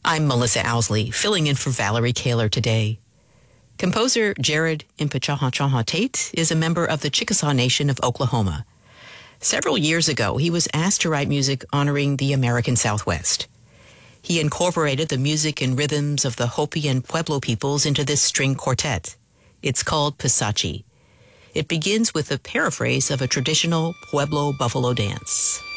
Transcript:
I'm Melissa Owsley, filling in for Valerie Kaler today. Composer Jared Impichaha Tate is a member of the Chickasaw Nation of Oklahoma. Several years ago, he was asked to write music honoring the American Southwest. He incorporated the music and rhythms of the Hopi and Pueblo peoples into this string quartet. It's called Pisachi. It begins with a paraphrase of a traditional Pueblo buffalo dance.